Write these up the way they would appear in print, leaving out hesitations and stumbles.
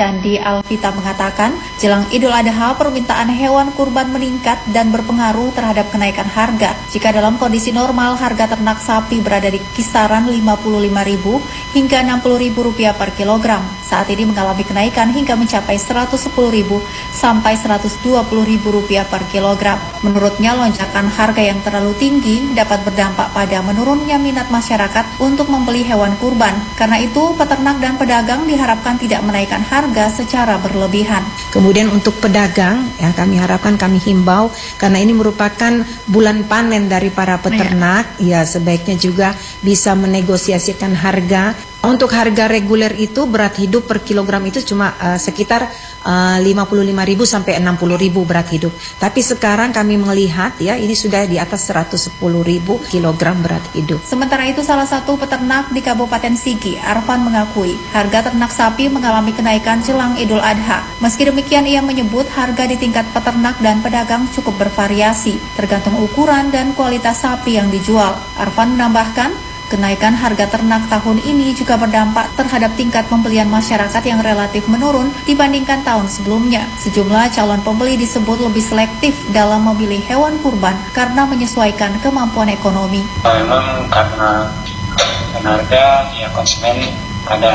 Dandi Alvita mengatakan, jelang Idul Adha permintaan hewan kurban meningkat dan berpengaruh terhadap kenaikan harga. Jika dalam kondisi normal harga ternak sapi berada di kisaran Rp55.000 hingga Rp60.000 per kilogram, saat ini mengalami kenaikan hingga mencapai Rp110.000 sampai Rp120.000 per kilogram. Menurutnya, lonjakan harga yang terlalu tinggi dapat berdampak pada menurunnya minat masyarakat untuk membeli hewan kurban. Karena itu, peternak dan pedagang diharapkan tidak menaikkan harga secara berlebihan. Kemudian untuk pedagang, yang kami harapkan, kami himbau, karena ini merupakan bulan panen dari para peternak, ya sebaiknya juga bisa menegosiasikan harga. Untuk harga reguler itu berat hidup per kilogram itu cuma sekitar 55.000 sampai 60.000 berat hidup. Tapi sekarang kami melihat ya ini sudah di atas 110.000 kilogram berat hidup. Sementara itu salah satu peternak di Kabupaten Sigi, Arfan, mengakui harga ternak sapi mengalami kenaikan jelang Idul Adha. Meski demikian ia menyebut harga di tingkat peternak dan pedagang cukup bervariasi tergantung ukuran dan kualitas sapi yang dijual. Arfan menambahkan, kenaikan harga ternak tahun ini juga berdampak terhadap tingkat pembelian masyarakat yang relatif menurun dibandingkan tahun sebelumnya. Sejumlah calon pembeli disebut lebih selektif dalam memilih hewan kurban karena menyesuaikan kemampuan ekonomi. Memang karena harga ya konsumen ada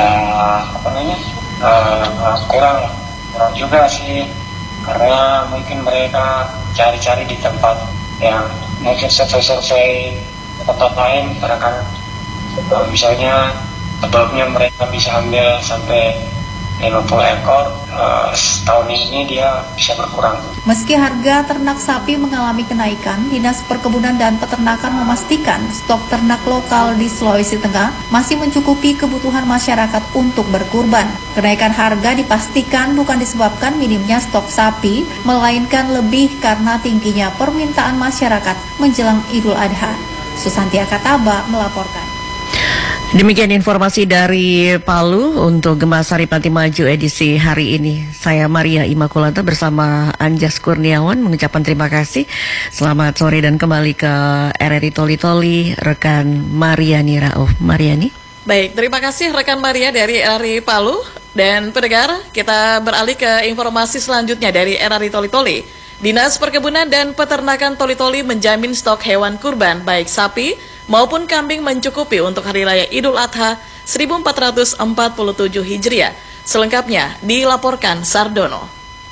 kurang juga sih, karena mungkin mereka cari-cari di tempat yang mungkin sesuai tempat lain, karena kan misalnya sebelumnya mereka bisa ambil sampai 50 ekor, tahun ini dia bisa berkurang. Meski harga ternak sapi mengalami kenaikan, Dinas Perkebunan dan Peternakan memastikan stok ternak lokal di Sulawesi Tengah masih mencukupi kebutuhan masyarakat untuk berkurban. Kenaikan harga dipastikan bukan disebabkan minimnya stok sapi, melainkan lebih karena tingginya permintaan masyarakat menjelang Idul Adha. Susanti Akataba melaporkan. Demikian informasi dari Palu untuk Gemah Saripati Maju edisi hari ini. Saya Maria Imakulata bersama Anjas Kurniawan mengucapkan terima kasih. Selamat sore dan kembali ke RRI Toli-Toli, rekan Mariani Rauf. Mariani. Baik, terima kasih rekan Maria dari RRI Palu. Dan pendengar, kita beralih ke informasi selanjutnya dari RRI Toli-Toli. Dinas Perkebunan dan Peternakan Toli-Toli menjamin stok hewan kurban baik sapi maupun kambing mencukupi untuk Hari Raya Idul Adha 1447 Hijriah. Selengkapnya dilaporkan Sardono.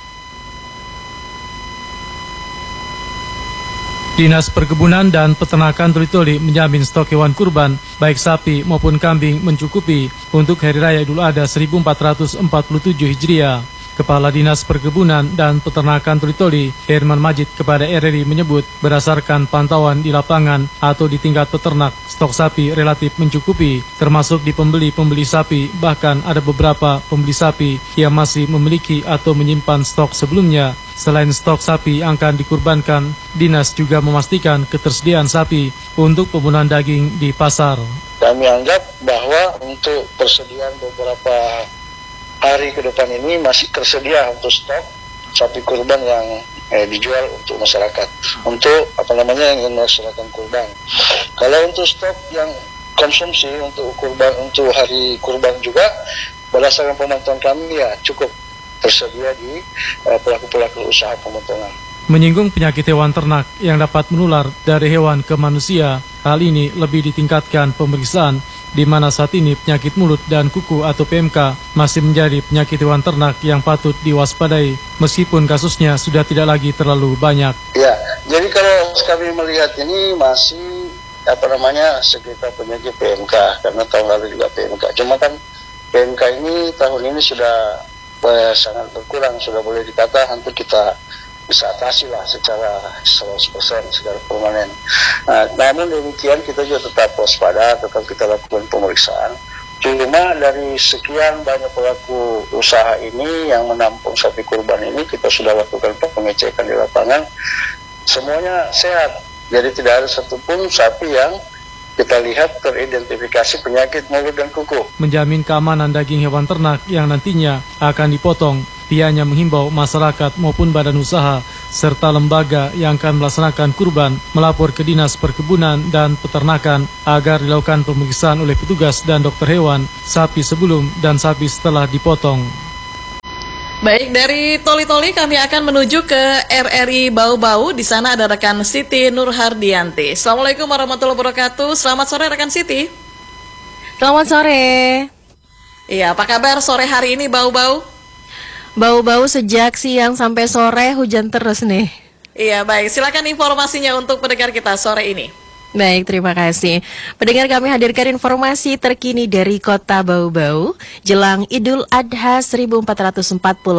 Dinas Perkebunan dan Peternakan Toli-Toli menjamin stok hewan kurban baik sapi maupun kambing mencukupi untuk Hari Raya Idul Adha 1447 Hijriah. Kepala Dinas Perkebunan dan Peternakan Toli-Toli, Herman Majid, kepada RRI menyebut berdasarkan pantauan di lapangan atau di tingkat peternak, stok sapi relatif mencukupi, termasuk di pembeli sapi. Bahkan ada beberapa pembeli sapi yang masih memiliki atau menyimpan stok sebelumnya. Selain stok sapi yang akan dikurbankan, Dinas juga memastikan ketersediaan sapi untuk pembunuhan daging di pasar. Kami anggap bahwa untuk persediaan beberapa hari ke depan ini masih tersedia untuk stok sapi kurban yang dijual untuk masyarakat, untuk yang melaksanakan kurban. Kalau untuk stok yang konsumsi untuk kurban, untuk hari kurban juga, berdasarkan pemantauan kami ya cukup tersedia di pelaku-pelaku usaha pemotongan. Menyinggung penyakit hewan ternak yang dapat menular dari hewan ke manusia, hal ini lebih ditingkatkan pemeriksaan, di mana saat ini penyakit mulut dan kuku atau PMK masih menjadi penyakit hewan ternak yang patut diwaspadai, meskipun kasusnya sudah tidak lagi terlalu banyak. Ya, jadi kalau kami melihat ini masih sekitar penyakit PMK, karena tahun lalu juga PMK. Cuma kan PMK ini tahun ini sudah sangat berkurang, sudah boleh dikata hampir kita bisa atasi lah secara 100%, secara permanen. Namun demikian kita juga tetap waspada, tetap kita lakukan pemeriksaan. Cuma dari sekian banyak pelaku usaha ini yang menampung sapi kurban ini, kita sudah lakukan pengecekan di lapangan, semuanya sehat. Jadi tidak ada satupun sapi yang kita lihat teridentifikasi penyakit mulut dan kuku. Menjamin keamanan daging hewan ternak yang nantinya akan dipotong, pihaknya menghimbau masyarakat maupun badan usaha serta lembaga yang akan melaksanakan kurban melapor ke Dinas Perkebunan dan Peternakan agar dilakukan pemeriksaan oleh petugas dan dokter hewan sapi sebelum dan sapi setelah dipotong. Baik, dari Toli-Toli kami akan menuju ke RRI Bau-Bau. Di sana ada rekan Siti Nurhardianti. Assalamualaikum warahmatullahi wabarakatuh. Selamat sore rekan Siti. Selamat sore. Iya, apa kabar sore hari ini Bau-Bau? Bau-bau sejak siang sampai sore hujan terus nih. Iya, baik. Silakan informasinya untuk pendengar kita sore ini. Baik, terima kasih. Pendengar, kami hadirkan informasi terkini dari Kota Bau-Bau. Jelang Idul Adha 1447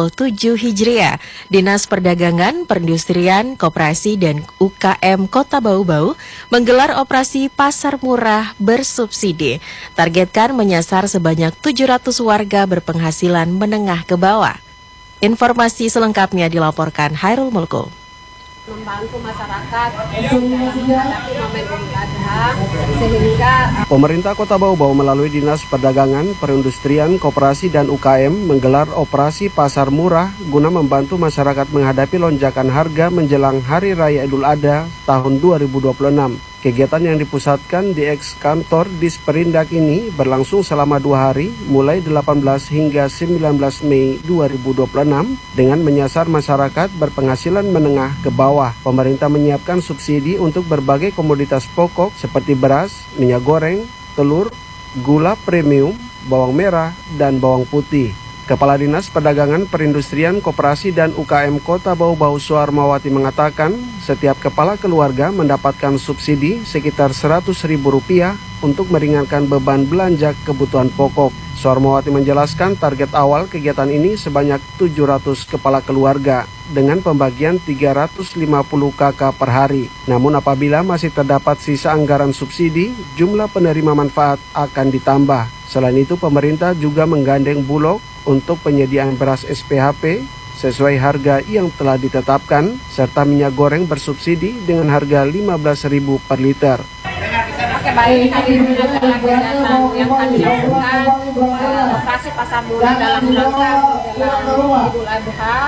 Hijriah, Dinas Perdagangan, Perindustrian, Koperasi, dan UKM Kota Bau-Bau menggelar operasi pasar murah bersubsidi. Targetkan menyasar sebanyak 700 warga berpenghasilan menengah ke bawah. Informasi selengkapnya dilaporkan Hairul Mulko. Membantu masyarakat menghadapi momen Idul Adha sehingga Pemerintah Kota Bau-Bau melalui Dinas Perdagangan, Perindustrian, Koperasi, dan UKM menggelar operasi pasar murah guna membantu masyarakat menghadapi lonjakan harga menjelang Hari Raya Idul Adha tahun 2026. Kegiatan yang dipusatkan di eks-kantor Disperindak ini berlangsung selama 2 hari, mulai 18 hingga 19 Mei 2026, dengan menyasar masyarakat berpenghasilan menengah ke bawah. Pemerintah menyiapkan subsidi untuk berbagai komoditas pokok seperti beras, minyak goreng, telur, gula premium, bawang merah, dan bawang putih. Kepala Dinas Perdagangan, Perindustrian, Koperasi, dan UKM Kota Bau-Bau Suarmawati mengatakan setiap kepala keluarga mendapatkan subsidi sekitar Rp100.000 untuk meringankan beban belanja kebutuhan pokok. Suarmawati menjelaskan target awal kegiatan ini sebanyak 700 kepala keluarga dengan pembagian 350 KK per hari. Namun apabila masih terdapat sisa anggaran subsidi, jumlah penerima manfaat akan ditambah. Selain itu, pemerintah juga menggandeng Bulog untuk penyediaan beras SPHP sesuai harga yang telah ditetapkan, serta minyak goreng bersubsidi dengan harga Rp15.000 per liter. Oke, baik, ini adalah kegiatan yang kami lakukan operasi pasar murah dalam rangka menjelang Idul Adha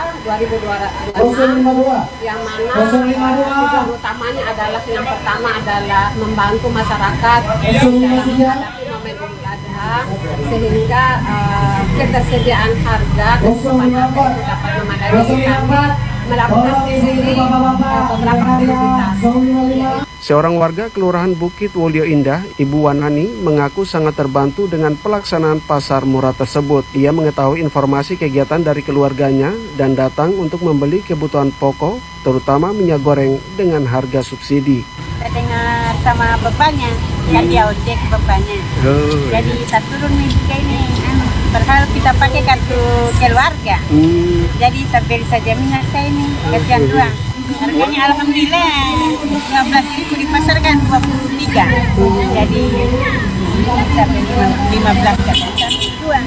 2026, yang mana tujuan utamanya adalah yang pertama adalah membantu masyarakat dalam menghadapi momen Idul Adha sehingga ketersediaan harga dan kebanyakan itu dapat memadai. Kami melakukan subsidi beberapa komoditas. Seorang warga Kelurahan Bukit Wolio Indah, Ibu Wanani, mengaku sangat terbantu dengan pelaksanaan pasar murah tersebut. Ia mengetahui informasi kegiatan dari keluarganya dan datang untuk membeli kebutuhan pokok, terutama minyak goreng dengan harga subsidi. Saya dengar sama bapaknya, kan dia ojek bapaknya. Jadi saya turun nih ini, berhal kita pakai kartu keluarga. Jadi saya beli saja minyak saya ini, kasihan doang. Harganya alhamdulillah 15.000 di pasar kan 23. Jadi sampai 15 kan dua.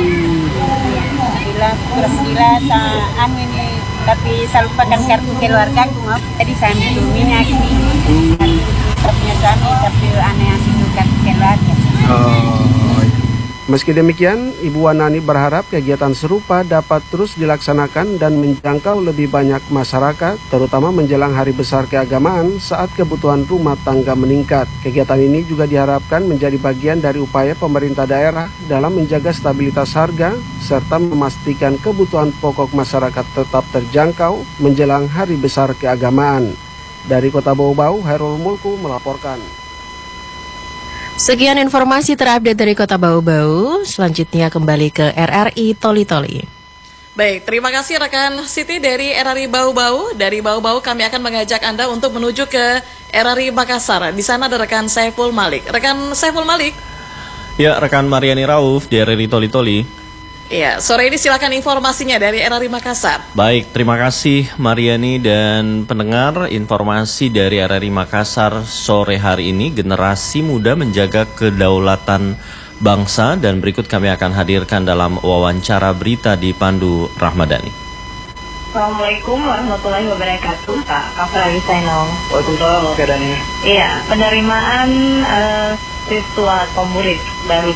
Alhamdulillah ini tapi saya lupakan kartu keluarga aku maaf. Tadi saya ambil minyak ini. Kartu punya suami tapi aneh ambil kartu keluarga. Meski demikian, Ibu Wanani berharap kegiatan serupa dapat terus dilaksanakan dan menjangkau lebih banyak masyarakat, terutama menjelang hari besar keagamaan saat kebutuhan rumah tangga meningkat. Kegiatan ini juga diharapkan menjadi bagian dari upaya pemerintah daerah dalam menjaga stabilitas harga, serta memastikan kebutuhan pokok masyarakat tetap terjangkau menjelang hari besar keagamaan. Dari Kota Bau-Bau, Hairul Mulku melaporkan. Sekian informasi terupdate dari Kota Bau-Bau. Selanjutnya kembali ke RRI Toli-Toli. Baik, terima kasih rekan Siti dari RRI Bau-Bau. Dari Bau-Bau kami akan mengajak Anda untuk menuju ke RRI Makassar. Di sana ada rekan Saiful Malik. Rekan Saiful Malik. Ya, rekan Mariani Rauf di RRI Toli-Toli. Iya, sore ini silakan informasinya dari RRI Makassar. Baik, terima kasih Mariani dan pendengar. Informasi dari RRI Makassar sore hari ini, generasi muda menjaga kedaulatan bangsa, dan berikut kami akan hadirkan dalam wawancara berita di Pandu Rahmadani. Assalamualaikum warahmatullahi wabarakatuh, Pak Kafrari Sainong. Waalaikumsalam, Oke Dani. Iya, penerimaan siswa atau murid baru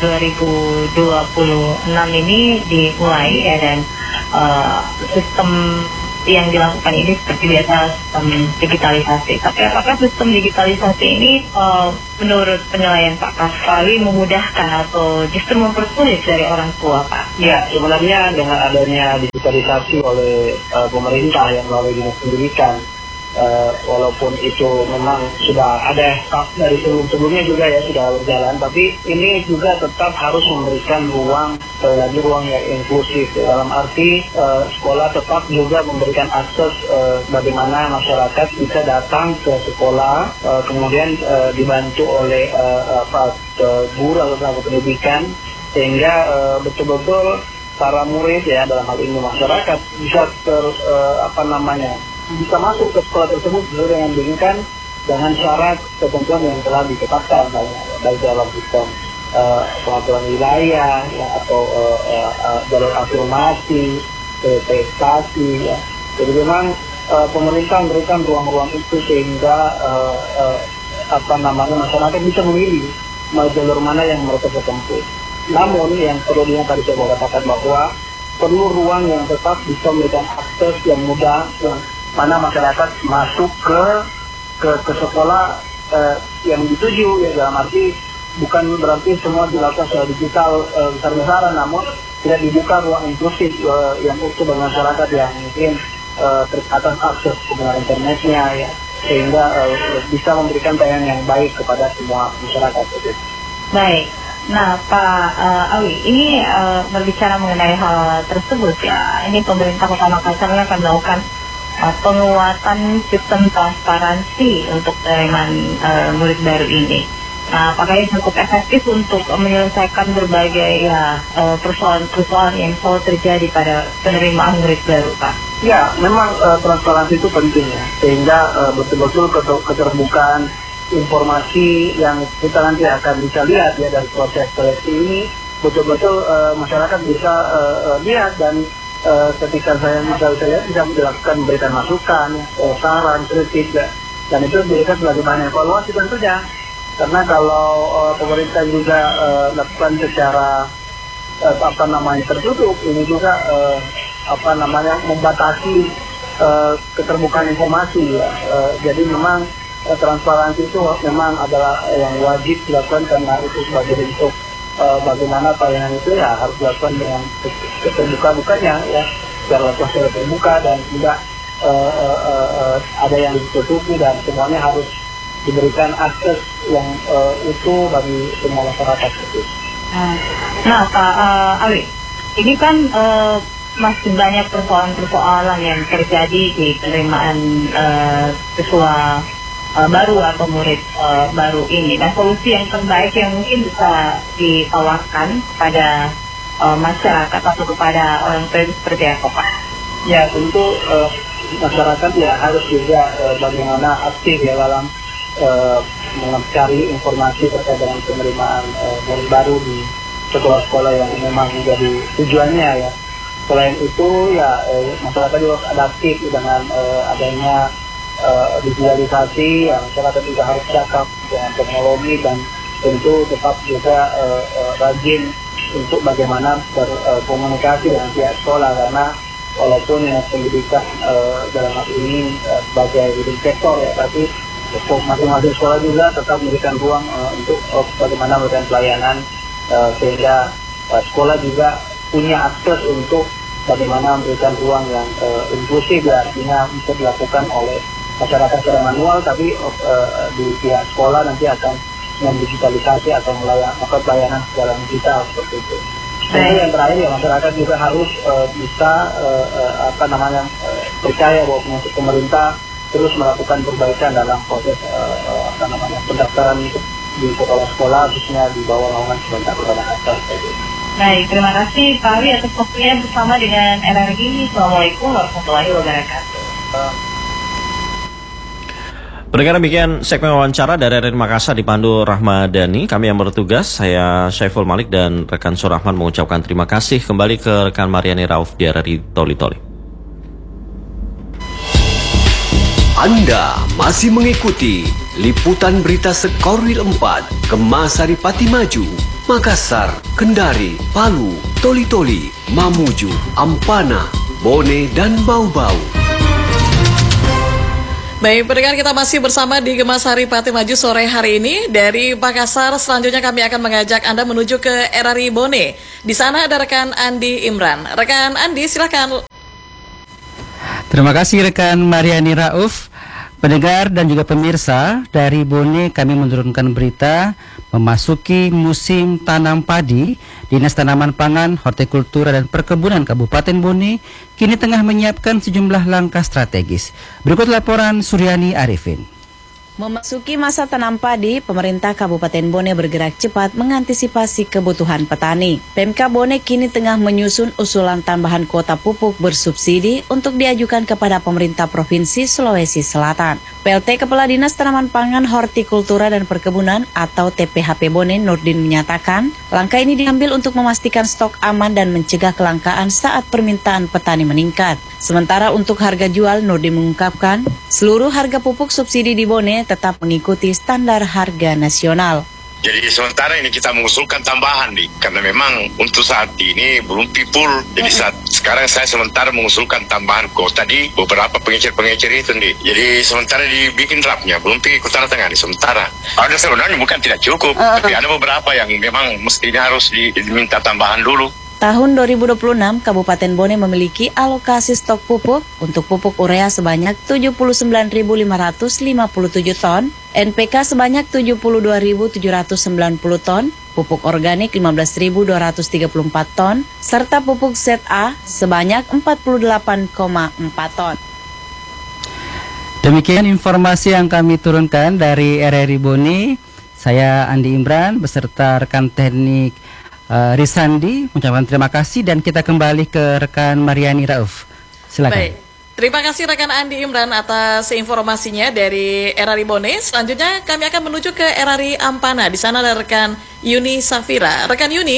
2026 ini dimulai ya, dan sistem yang dilakukan ini seperti biasa sistem digitalisasi. Tapi apakah sistem digitalisasi ini menurut penilaian Pak Kasali memudahkan atau justru mempersulit dari orang tua, Pak? Ya, sebenarnya dengan adanya digitalisasi oleh pemerintah yang melalui Dinas Pendidikan, walaupun itu memang sudah ada staff dari sebelumnya juga ya sudah berjalan, tapi ini juga tetap harus memberikan ruang yang inklusif, dalam arti sekolah tetap juga memberikan akses bagaimana masyarakat bisa datang ke sekolah, kemudian dibantu oleh guru atau tenaga pendidikan, sehingga betul-betul para murid ya dalam hal ini masyarakat bisa bisa masuk ke sekolah tersebut sesuai dengan diinginkan dengan syarat ketentuan yang telah ditetapkan baik dalam sistem pengaturan wilayah ya, atau jalur afirmasi, prestasi ya. Jadi memang pemerintah memberikan ruang-ruang itu sehingga masyarakat bisa memilih jalur mana yang mereka tempuh. Namun yang perlu diingat tadi saya katakan bahwa perlu ruang yang tetap bisa memberikan akses yang mudah, mana masyarakat masuk ke sekolah yang dituju ya, dalam arti bukan berarti semua dilakukan secara digital besar-besaran, namun tidak dibuka ruang inklusif yang utuh bagi masyarakat yang mungkin terbatas akses kebenaran internetnya ya, sehingga bisa memberikan pelayanan yang baik kepada semua masyarakat. Baik. Nah, Pak Awi, ini berbicara mengenai hal tersebut ya, ini pemerintah Kota Makassar akan melakukan penguatan sistem transparansi untuk penerimaan murid baru ini. Nah, apakah ini cukup efektif untuk menyelesaikan berbagai persoalan-persoalan yang selalu terjadi pada penerimaan murid baru, Pak? Ya, memang transparansi itu penting ya, sehingga betul-betul keterbukaan informasi yang kita nanti akan bisa lihat ya dari proses seleksi ini, betul-betul masyarakat bisa lihat, dan ketika saya bisa dilakukan memberikan masukan, saran, kritik, dan itu diberikan sebagai bahan evaluasi tentunya. Karena kalau pemerintah juga lakukan secara tertutup, ini juga membatasi keterbukaan informasi ya. Jadi memang transparansi itu memang adalah yang wajib dilakukan, karena itu sebagai bentuk bagaimana pelayanan itu ya harus dilakukan dengan keterbukaan-bukannya ya, secara terbuka dan tidak ada yang ditutupi, dan semuanya harus diberikan akses yang utuh bagi semua masyarakat itu. Nah, Pak Awi, ini kan masih banyak persoalan-persoalan yang terjadi di penerimaan siswa baru atau murid baru ini. Dan solusi yang terbaik yang mungkin bisa ditawarkan kepada masyarakat atau kepada orang tua seperti apa, Pak? Ya, tentu masyarakat ya harus juga bagaimana aktif ya dalam mencari informasi terkait dengan penerimaan murid baru di sekolah-sekolah yang memang menjadi tujuannya ya. Selain itu ya masyarakat juga adaptif dengan adanya digitalisasi, yang masyarakat juga harus cakap dengan teknologi, dan tentu tetap juga rajin untuk bagaimana berkomunikasi dengan pihak sekolah, karena walaupun yang pendidikan dalam hal ini sebagai leading sektor ya, tapi masing-masing sekolah juga tetap memberikan ruang untuk bagaimana memberikan pelayanan, sehingga sekolah juga punya akses untuk bagaimana memberikan ruang yang inklusif ya, artinya bisa dilakukan oleh masyarakat secara manual, tapi di pihak sekolah nanti akan mendigitalisasi atau melakukan pelayanan secara digital seperti itu. Dan yang terakhir ya, masyarakat juga harus bisa percaya bahwa pemerintah terus melakukan perbaikan dalam proses pendaftaran di sekolah-sekolah, khususnya di bawah naungan pemerintah Kota Makassar. Baik, terima kasih Pak Awi atas waktunya bersama dengan RRI. Assalamualaikum warahmatullahi wabarakatuh. Pendengar, demikian segmen wawancara dari RRI Makassar dipandu Rahmadani. Kami yang bertugas, saya Syaiful Malik dan rekan Surahman mengucapkan terima kasih. Kembali ke rekan Mariani Rauf di RRI Toli-Toli. Anda masih mengikuti liputan berita Sekorwil 4, Gemasari Pati Maju, Makassar, Kendari, Palu, Toli-Toli, Mamuju, Ampana, Bone, dan Bau-Bau. Baik, pendengar, kita masih bersama di Gemasari Pati Maju sore hari ini. Dari Makassar, selanjutnya kami akan mengajak Anda menuju ke RRI Bone. Di sana ada rekan Andi Imran. Rekan Andi, silakan. Terima kasih rekan Mariani Rauf. Pendengar dan juga pemirsa, dari Bone kami menurunkan berita memasuki musim tanam padi. Dinas Tanaman Pangan, Hortikultura dan Perkebunan Kabupaten Bone kini tengah menyiapkan sejumlah langkah strategis. Berikut laporan Suryani Arifin. Memasuki masa tanam padi, pemerintah Kabupaten Bone bergerak cepat mengantisipasi kebutuhan petani. Pemka Bone kini tengah menyusun usulan tambahan kuota pupuk bersubsidi untuk diajukan kepada pemerintah Provinsi Sulawesi Selatan. PLT Kepala Dinas Tanaman Pangan, Hortikultura dan Perkebunan atau TPHP Bone, Nurdin, menyatakan langkah ini diambil untuk memastikan stok aman dan mencegah kelangkaan saat permintaan petani meningkat. Sementara untuk harga jual, Nurdin mengungkapkan seluruh harga pupuk subsidi di Bone tetap mengikuti standar harga nasional. Jadi sementara ini kita mengusulkan tambahan nih, karena memang untuk saat ini belum pipul. Jadi sekarang saya sementara mengusulkan tambahan kuota di beberapa pengecer-pengecer itu nih. Jadi sementara dibikin draftnya, belum kita tengah nih sementara. Ada sebenarnya bukan tidak cukup, tapi ada beberapa yang memang mestinya harus diminta tambahan dulu. Tahun 2026, Kabupaten Bone memiliki alokasi stok pupuk untuk pupuk urea sebanyak 79.557 ton, NPK sebanyak 72.790 ton, pupuk organik 15.234 ton, serta pupuk ZA sebanyak 48,4 ton. Demikian informasi yang kami turunkan dari RRI Bone. Saya Andi Imran beserta rekan teknik Risandi mengucapkan terima kasih dan kita kembali ke rekan Mariani Rauf. Silakan. Baik. Terima kasih rekan Andi Imran atas informasinya dari RRI Bone. Selanjutnya kami akan menuju ke RRI Ampana. Di sana ada rekan Yuni Safira. Rekan Yuni.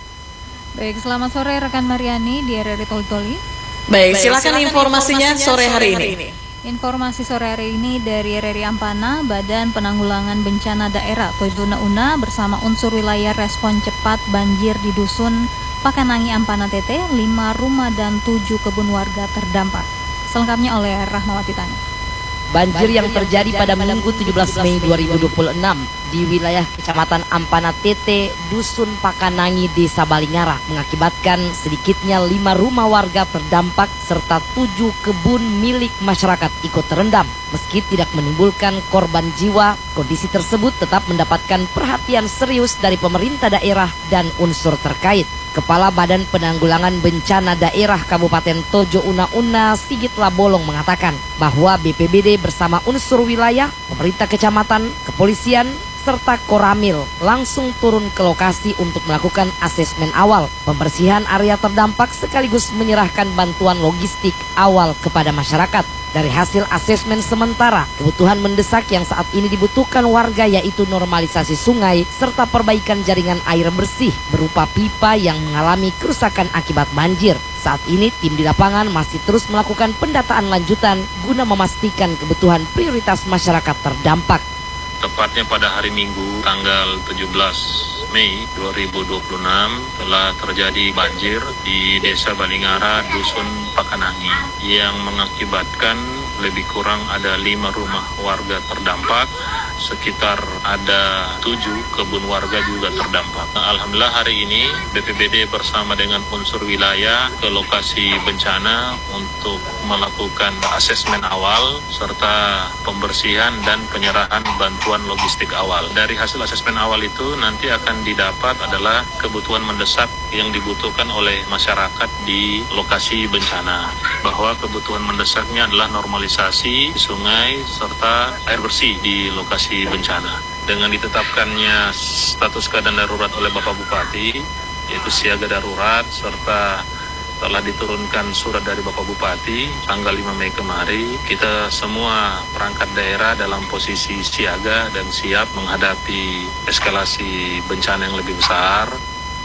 Baik, selamat sore rekan Mariani di RRI Toli-Toli. Baik, silakan informasinya sore hari ini. Informasi sore hari ini dari RRI Ampana, Badan Penanggulangan Bencana Daerah Toyuna Una bersama unsur wilayah respon cepat banjir di Dusun Pakanangi Ampana Tete, 5 rumah dan 7 kebun warga terdampak. Selengkapnya oleh Rahmawati Tani. Banjir yang terjadi pada Minggu 17 Mei 2026 di wilayah Kecamatan Ampana Tete, Dusun Pakanangi, Desa Balingara mengakibatkan sedikitnya 5 rumah warga terdampak serta 7 kebun milik masyarakat ikut terendam. Meski tidak menimbulkan korban jiwa, kondisi tersebut tetap mendapatkan perhatian serius dari pemerintah daerah dan unsur terkait. Kepala Badan Penanggulangan Bencana Daerah Kabupaten Tojo Una Sigit Labolong mengatakan bahwa BPBD bersama unsur wilayah, pemerintah kecamatan, kepolisian, serta Koramil langsung turun ke lokasi untuk melakukan asesmen awal, pembersihan area terdampak sekaligus menyerahkan bantuan logistik awal kepada masyarakat. Dari hasil asesmen sementara, kebutuhan mendesak yang saat ini dibutuhkan warga yaitu normalisasi sungai serta perbaikan jaringan air bersih berupa pipa yang mengalami kerusakan akibat banjir. Saat ini tim di lapangan masih terus melakukan pendataan lanjutan guna memastikan kebutuhan prioritas masyarakat terdampak. Tepatnya pada hari Minggu tanggal 17 Mei 2026 telah terjadi banjir di Desa Balingara, Dusun Pakanangi yang mengakibatkan lebih kurang ada 5 rumah warga terdampak, sekitar ada 7 kebun warga juga terdampak. Alhamdulillah hari ini BPBD bersama dengan unsur wilayah ke lokasi bencana untuk melakukan asesmen awal serta pembersihan dan penyerahan bantuan logistik awal. Dari hasil asesmen awal itu nanti akan didapat adalah kebutuhan mendesak yang dibutuhkan oleh masyarakat di lokasi bencana, bahwa kebutuhan mendesaknya adalah normalisasi sungai serta air bersih di lokasi bencana. Dengan ditetapkannya status keadaan darurat oleh Bapak Bupati, yaitu siaga darurat, serta telah diturunkan surat dari Bapak Bupati tanggal 5 Mei kemarin, kita semua perangkat daerah dalam posisi siaga dan siap menghadapi eskalasi bencana yang lebih besar.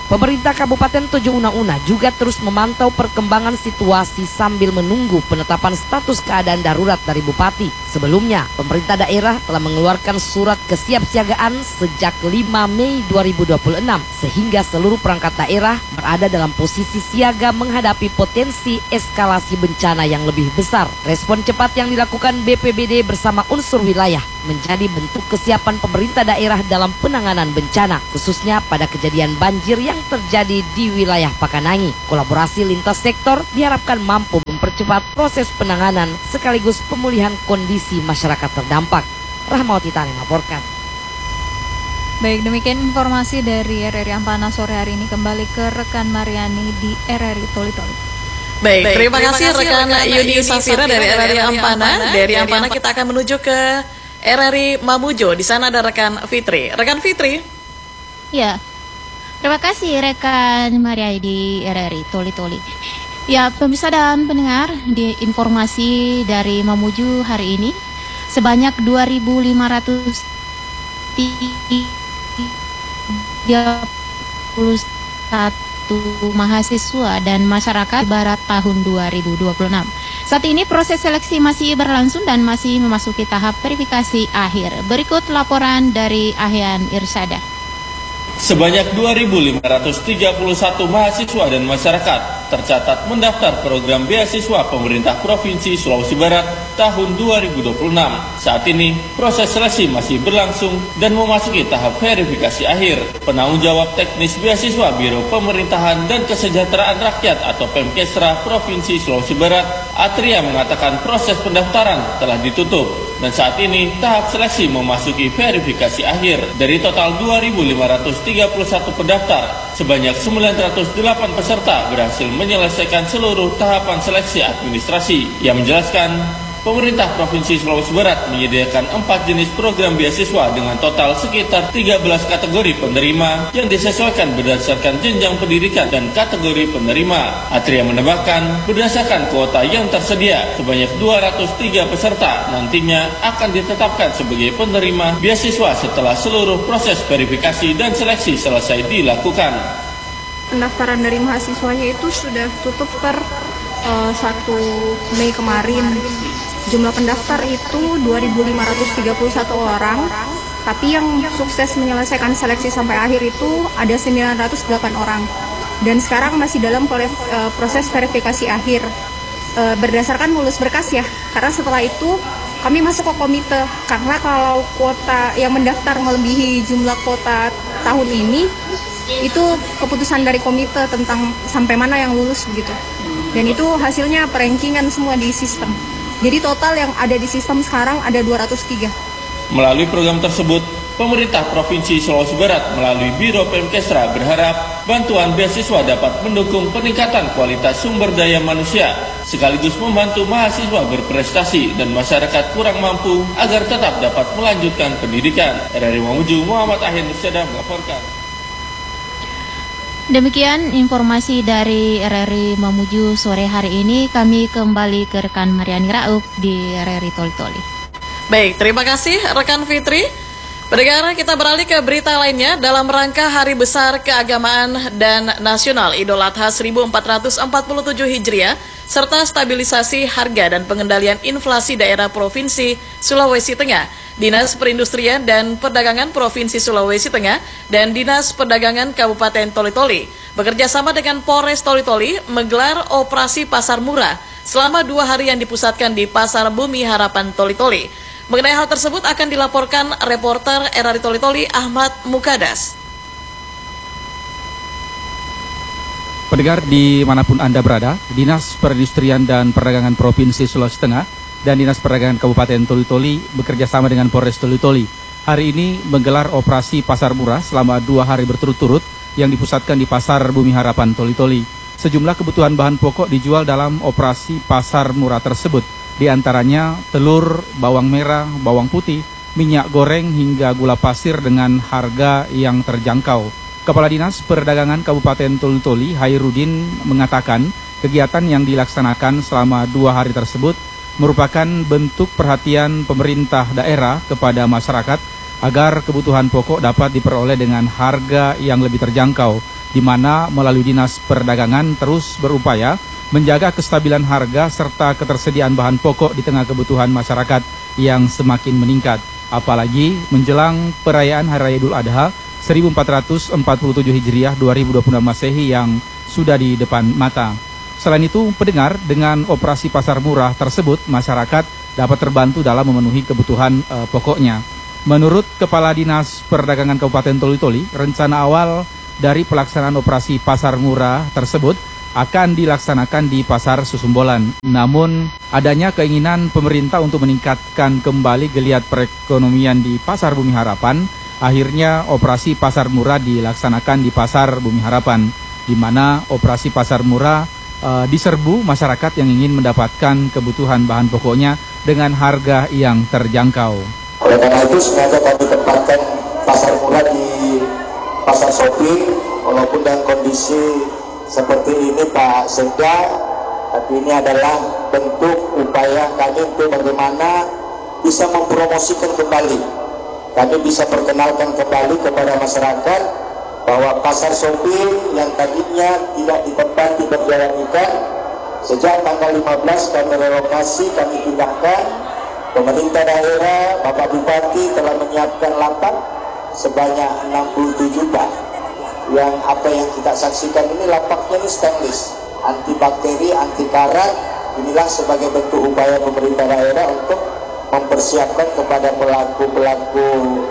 Pemerintah Kabupaten Tojo Una-Una juga terus memantau perkembangan situasi sambil menunggu penetapan status keadaan darurat dari Bupati. Sebelumnya, pemerintah daerah telah mengeluarkan surat kesiapsiagaan sejak 5 Mei 2026 sehingga seluruh perangkat daerah berada dalam posisi siaga menghadapi potensi eskalasi bencana yang lebih besar. Respon cepat yang dilakukan BPBD bersama unsur wilayah menjadi bentuk kesiapan pemerintah daerah dalam penanganan bencana, khususnya pada kejadian banjir yang terjadi di wilayah Pakanangi. Kolaborasi lintas sektor diharapkan mampu mempercepat proses penanganan sekaligus pemulihan kondisi masyarakat terdampak. Rahmawati Tani melaporkan. Baik, demikian informasi dari RRI Ampana sore hari ini. Kembali ke rekan Mariani di RRI Toli-Toli. Baik, terima kasih rekan Yudi Safira dari RRI Ampana. Dari Ampana kita akan menuju ke RRI Mamuju. Di sana ada rekan Fitri. Rekan Fitri. Ya, terima kasih rekan Maria di RRI Toli-Toli. Ya, pemirsa dan pendengar, di informasi dari Mamuju hari ini, sebanyak 2.531 mahasiswa dan masyarakat barat tahun 2026. Saat ini proses seleksi masih berlangsung dan masih memasuki tahap verifikasi akhir. Berikut laporan dari Ahyan Irsada. Sebanyak 2.531 mahasiswa dan masyarakat tercatat mendaftar program beasiswa pemerintah Provinsi Sulawesi Barat tahun 2026. Saat ini, proses seleksi masih berlangsung dan memasuki tahap verifikasi akhir. Penanggung jawab teknis beasiswa Biro Pemerintahan dan Kesejahteraan Rakyat atau Pemkesra Provinsi Sulawesi Barat, Atria mengatakan proses pendaftaran telah ditutup dan saat ini tahap seleksi memasuki verifikasi akhir. Dari total 2.531 pendaftar, sebanyak 908 peserta berhasil menyelesaikan seluruh tahapan seleksi administrasi. Yang menjelaskan, pemerintah Provinsi Sulawesi Barat menyediakan 4 jenis program beasiswa dengan total sekitar 13 kategori penerima yang disesuaikan berdasarkan jenjang pendidikan dan kategori penerima. Atria menambahkan, berdasarkan kuota yang tersedia, sebanyak 203 peserta nantinya akan ditetapkan sebagai penerima beasiswa setelah seluruh proses verifikasi dan seleksi selesai dilakukan. Pendaftaran dari mahasiswanya itu sudah tutup per 1 Mei kemarin. Jumlah pendaftar itu 2.531 orang, tapi yang sukses menyelesaikan seleksi sampai akhir itu ada 908 orang. Dan sekarang masih dalam proses verifikasi akhir berdasarkan mulus berkas ya, karena setelah itu kami masuk ke komite, karena kalau kuota yang mendaftar melebihi jumlah kuota tahun ini, itu keputusan dari komite tentang sampai mana yang lulus begitu. Dan itu hasilnya perankingan semua di sistem. Jadi total yang ada di sistem sekarang ada 203. Melalui program tersebut, pemerintah Provinsi Sulawesi Barat melalui Biro Pemkesra berharap bantuan beasiswa dapat mendukung peningkatan kualitas sumber daya manusia, sekaligus membantu mahasiswa berprestasi dan masyarakat kurang mampu agar tetap dapat melanjutkan pendidikan. RRI Mamuju, Muhammad Ahyan Irsada melaporkan. Demikian informasi dari RRI Mamuju sore hari ini. Kami kembali ke rekan Mariani Rauf di RRI Toli-Toli. Baik, terima kasih rekan Fitri. Pendengar, kita beralih ke berita lainnya. Dalam rangka Hari Besar Keagamaan dan Nasional Idul Adha 1447 Hijriah serta stabilisasi harga dan pengendalian inflasi daerah Provinsi Sulawesi Tengah, Dinas Perindustrian dan Perdagangan Provinsi Sulawesi Tengah dan Dinas Perdagangan Kabupaten Toli-Toli bekerja sama dengan Polres Toli-Toli menggelar operasi pasar murah selama 2 hari yang dipusatkan di Pasar Bumi Harapan Toli-Toli. Mengenai hal tersebut akan dilaporkan reporter RRI Toli-Toli Ahmad Mukadas. Pendengar dimanapun Anda berada, Dinas Perindustrian dan Perdagangan Provinsi Sulawesi Tengah dan Dinas Perdagangan Kabupaten Toli-Toli bekerja sama dengan Polres Toli-Toli hari ini menggelar operasi pasar murah selama 2 hari berturut-turut yang dipusatkan di Pasar Bumi Harapan Toli-Toli. Sejumlah kebutuhan bahan pokok dijual dalam operasi pasar murah tersebut, di antaranya telur, bawang merah, bawang putih, minyak goreng hingga gula pasir dengan harga yang terjangkau. Kepala Dinas Perdagangan Kabupaten Toli-Toli, Hairudin, mengatakan kegiatan yang dilaksanakan selama 2 hari tersebut merupakan bentuk perhatian pemerintah daerah kepada masyarakat agar kebutuhan pokok dapat diperoleh dengan harga yang lebih terjangkau. di mana melalui Dinas Perdagangan terus berupaya menjaga kestabilan harga serta ketersediaan bahan pokok di tengah kebutuhan masyarakat yang semakin meningkat. Apalagi menjelang perayaan Hari Raya Idul Adha 1447 Hijriah 2026 Masehi yang sudah di depan mata. Selain itu, pendengar, dengan operasi pasar murah tersebut, masyarakat dapat terbantu dalam memenuhi kebutuhan pokoknya. Menurut Kepala Dinas Perdagangan Kabupaten Toli-Toli, rencana awal dari pelaksanaan operasi pasar murah tersebut akan dilaksanakan di Pasar Susumbolan. Namun, adanya keinginan pemerintah untuk meningkatkan kembali geliat perekonomian di Pasar Bumi Harapan, akhirnya operasi pasar murah dilaksanakan di Pasar Bumi Harapan, di mana operasi pasar murah diserbu masyarakat yang ingin mendapatkan kebutuhan bahan pokoknya dengan harga yang terjangkau. Oleh karena itu, sengaja kami tempatkan pasar murah di Pasar Sopi, walaupun dengan kondisi seperti ini Pak Sekda, tapi ini adalah bentuk upaya kami untuk bagaimana bisa mempromosikan kembali. Kami bisa perkenalkan kembali kepada masyarakat bahwa Pasar Sopi yang tadinya tidak ditempati berjalan ikan, sejak tanggal 15 kami relokasi, kami pindahkan. Pemerintah daerah, Bapak Bupati telah menyiapkan lapak sebanyak 67 Pak. Yang apa yang kita saksikan ini lapaknya ini stainless, antibakteri, anti karat. Inilah sebagai bentuk upaya pemerintah daerah untuk mempersiapkan kepada pelaku-pelaku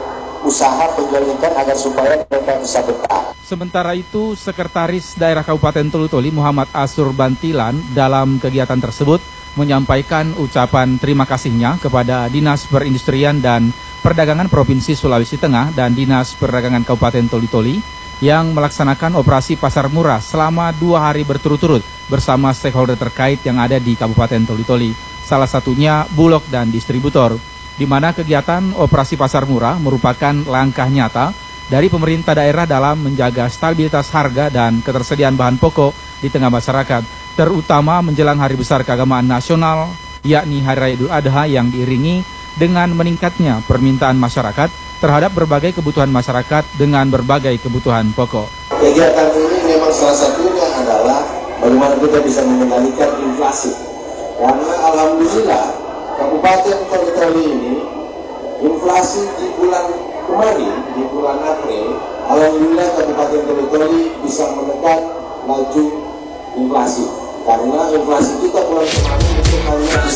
usaha penjual ikan agar supaya mereka bisa betah. Sementara itu, Sekretaris Daerah Kabupaten Toli-Toli Muhammad Asur Bantilan dalam kegiatan tersebut menyampaikan ucapan terima kasihnya kepada Dinas Perindustrian dan Perdagangan Provinsi Sulawesi Tengah dan Dinas Perdagangan Kabupaten Toli-Toli yang melaksanakan operasi pasar murah selama 2 hari berturut-turut bersama stakeholder terkait yang ada di Kabupaten Toli-Toli, salah satunya Bulog dan distributor, di mana kegiatan operasi pasar murah merupakan langkah nyata dari pemerintah daerah dalam menjaga stabilitas harga dan ketersediaan bahan pokok di tengah masyarakat, terutama menjelang Hari Besar Keagamaan Nasional, yakni Hari Raya Idul Adha yang diiringi dengan meningkatnya permintaan masyarakat terhadap berbagai kebutuhan masyarakat dengan berbagai kebutuhan pokok. Kegiatan ini memang salah satunya adalah bagaimana kita bisa mengendalikan inflasi. Karena alhamdulillah Kabupaten Toli-Toli ini inflasi di bulan kemarin, di bulan April, alhamdulillah Kabupaten Toli-Toli bisa menekan laju inflasi. Karena inflasi kita bulan kemarin itu hanya di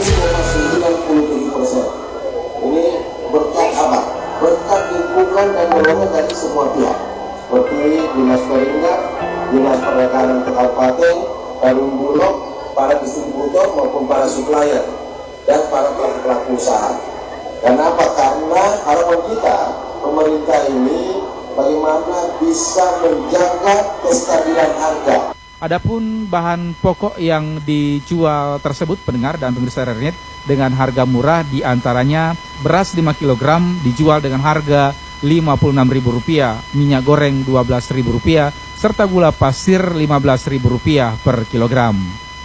1,97%. Ini berkat apa? Berkat dukungan dan dorongan dari semua pihak, seperti Dinas Perindak, Dinas Perdagangan Kabupaten, Perum Bulog, para distributor maupun para supplier dan para pelaku usaha. Kenapa? Karena harapan kita pemerintah ini bagaimana bisa menjaga kestabilan harga. Adapun bahan pokok yang dijual tersebut, pendengar dan pemirsa RRI dengan harga murah, diantaranya beras 5 kg dijual dengan harga Rp56.000, minyak goreng Rp12.000, serta gula pasir Rp15.000 per kilogram.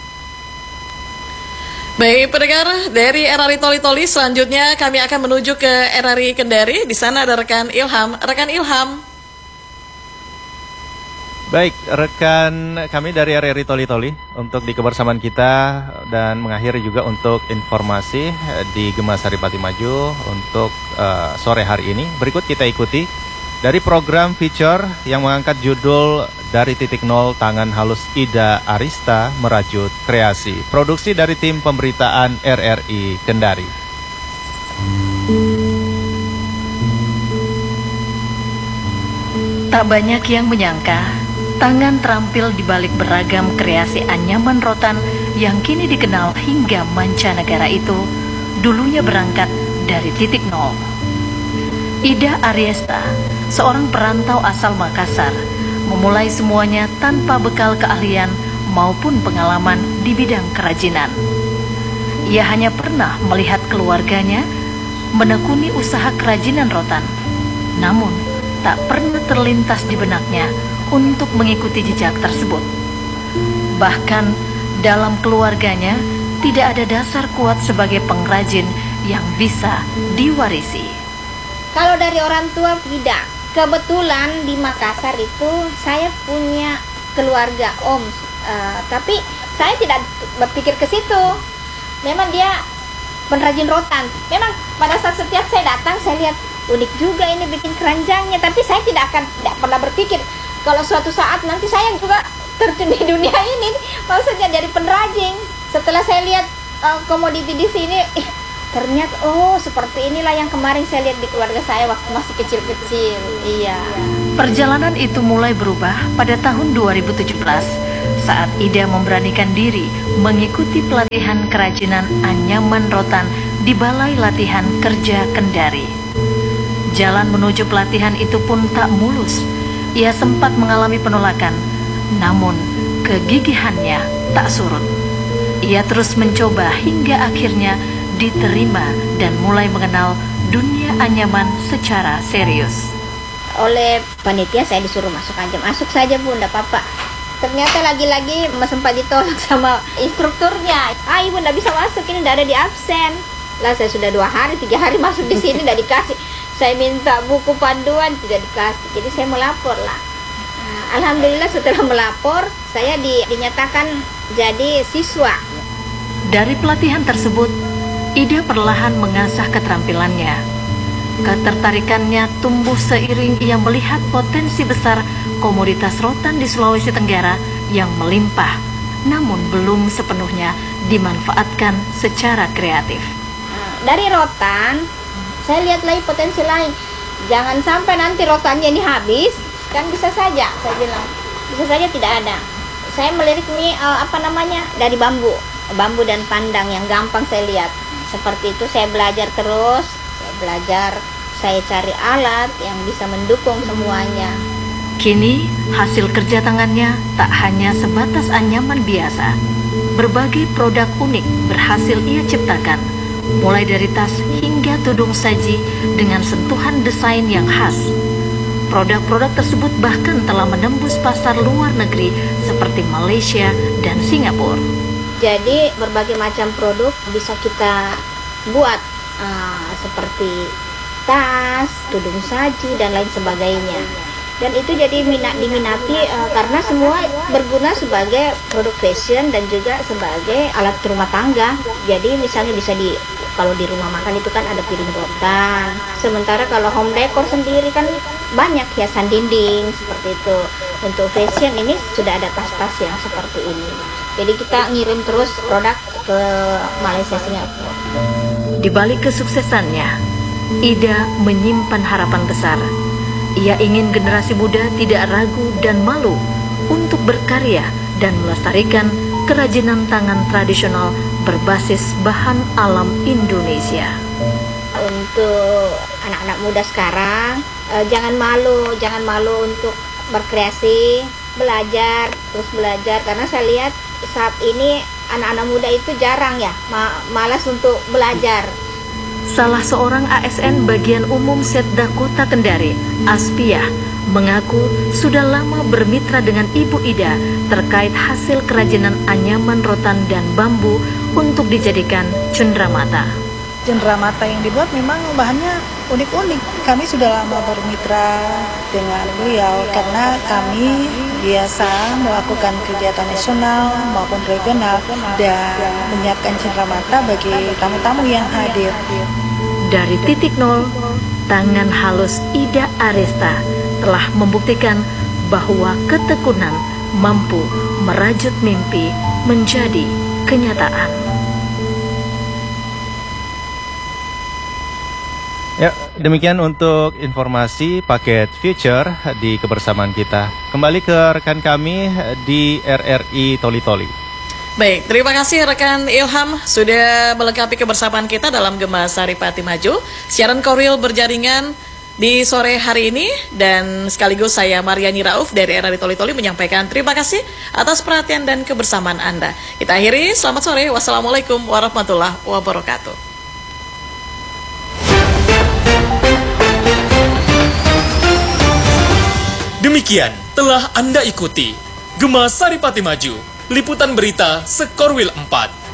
Baik pendengar, dari RRI Toli-Toli selanjutnya kami akan menuju ke RRI Kendari. Di sana ada rekan Ilham. Rekan Ilham. Baik, rekan kami dari RRI Toli-Toli untuk di kebersamaan kita dan mengakhiri juga untuk informasi di Gemasari Pati Maju untuk sore hari ini. Berikut kita ikuti dari program feature yang mengangkat judul Dari Titik Nol, Tangan Halus Ida Arista Merajut Kreasi. Produksi dari tim pemberitaan RRI Kendari. Tak banyak yang menyangka tangan terampil di balik beragam kreasi anyaman rotan yang kini dikenal hingga mancanegara itu dulunya berangkat dari titik nol. Ida Ariesta, seorang perantau asal Makassar, memulai semuanya tanpa bekal keahlian maupun pengalaman di bidang kerajinan. Ia hanya pernah melihat keluarganya menekuni usaha kerajinan rotan, namun tak pernah terlintas di benaknya untuk mengikuti jejak tersebut. Bahkan dalam keluarganya tidak ada dasar kuat sebagai pengrajin yang bisa diwarisi. Kalau dari orang tua tidak, kebetulan di Makassar itu saya punya keluarga om, tapi saya tidak berpikir ke situ. Memang dia pengrajin rotan. Memang pada saat setiap saya datang saya lihat unik juga ini bikin keranjangnya, tapi saya tidak pernah berpikir kalau suatu saat nanti saya juga terjun di dunia ini, maksudnya jadi pengrajin. Setelah saya lihat komoditi di sini, ternyata seperti inilah yang kemarin saya lihat di keluarga saya waktu masih kecil-kecil. Iya. Perjalanan itu mulai berubah pada tahun 2017 saat Ida memberanikan diri mengikuti pelatihan kerajinan anyaman rotan di Balai Latihan Kerja Kendari. Jalan menuju pelatihan itu pun tak mulus. Ia sempat mengalami penolakan, namun kegigihannya tak surut. Ia terus mencoba hingga akhirnya diterima dan mulai mengenal dunia anyaman secara serius. Oleh panitia saya disuruh masuk saja Bu, enggak apa-apa. Ternyata lagi-lagi sempat ditolak sama instrukturnya. Ibu enggak bisa masuk, ini enggak ada di absen. Lah saya sudah 2 hari, 3 hari masuk di sini enggak dikasih. Saya minta buku panduan tidak dikasih. Jadi saya melapor lah. Alhamdulillah setelah melapor, saya dinyatakan jadi siswa. Dari pelatihan tersebut, Ida perlahan mengasah keterampilannya. Ketertarikannya tumbuh seiring ia melihat potensi besar komoditas rotan di Sulawesi Tenggara yang melimpah, namun belum sepenuhnya dimanfaatkan secara kreatif. Dari rotan, saya lihat lagi potensi lain. Jangan sampai nanti rotannya ini habis, kan bisa saja, saya bilang. Bisa saja tidak ada. Saya melirik ini dari bambu dan pandang yang gampang saya lihat. Seperti itu saya belajar terus. Saya cari alat yang bisa mendukung semuanya. Kini, hasil kerja tangannya tak hanya sebatas anyaman biasa. Berbagai produk unik berhasil ia ciptakan, mulai dari tas hingga tudung saji dengan sentuhan desain yang khas. Produk-produk tersebut bahkan telah menembus pasar luar negeri seperti Malaysia dan Singapura. Jadi berbagai macam produk bisa kita buat, seperti tas, tudung saji, dan lain sebagainya. Dan itu jadi diminati karena semua berguna sebagai produk fashion dan juga sebagai alat rumah tangga. Jadi misalnya bisa kalau di rumah makan itu kan ada piring rotan. Sementara kalau home decor sendiri kan banyak hiasan dinding seperti itu. Untuk fashion ini sudah ada tas-tas yang seperti ini. Jadi kita ngirim terus produk ke Malaysia, Singapura. Di balik kesuksesannya, Ida menyimpan harapan besar. Ia ingin generasi muda tidak ragu dan malu untuk berkarya dan melestarikan kerajinan tangan tradisional berbasis bahan alam Indonesia. Untuk anak-anak muda sekarang, jangan malu untuk berkreasi, belajar karena saya lihat saat ini anak-anak muda itu jarang ya, malas untuk belajar. Salah seorang ASN bagian umum Setda Kota Kendari, Aspiah, mengaku sudah lama bermitra dengan Ibu Ida terkait hasil kerajinan anyaman rotan dan bambu untuk dijadikan cenderamata. Cenderamata yang dibuat memang bahannya unik-unik. Kami sudah lama bermitra dengan beliau karena kami biasa melakukan kegiatan nasional maupun regional dan menyiapkan cenderamata bagi tamu-tamu yang hadir. Dari titik nol, tangan halus Ida Arista telah membuktikan bahwa ketekunan mampu merajut mimpi menjadi kenyataan. Ya, demikian untuk informasi paket Future di kebersamaan kita. Kembali ke rekan kami di RRI Toli-Toli. Baik, terima kasih rekan Ilham sudah melengkapi kebersamaan kita dalam Gema Saripati Maju. Siaran Korwil berjaringan di sore hari ini dan sekaligus saya Mariani Rauf dari RRI Toli-Toli menyampaikan terima kasih atas perhatian dan kebersamaan Anda. Kita akhiri, selamat sore, wassalamualaikum warahmatullahi wabarakatuh. Demikian telah Anda ikuti Gema Saripati Maju, liputan berita Sekorwil 4.